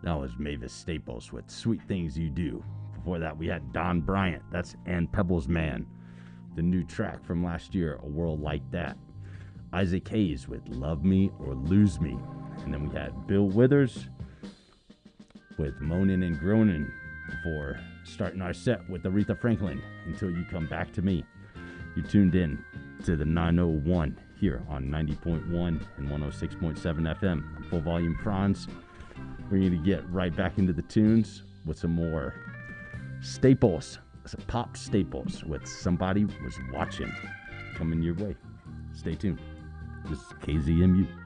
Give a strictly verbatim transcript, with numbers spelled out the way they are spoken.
That was Mavis Staples with Sweet Things You Do. Before that, we had Don Bryant. That's Ann Pebbles Man. The new track from last year, A World Like That. Isaac Hayes with Love Me or Lose Me. And then we had Bill Withers with Moanin' and Groanin' before starting our set with Aretha Franklin, Until You Come Back to Me. You tuned in to the nine oh one here on ninety point one and one oh six point seven F M. I'm Full Volume Franz. We're going to get right back into the tunes with some more staples, some pop staples with Somebody Was Watching coming your way. Stay tuned. This is K Z M U.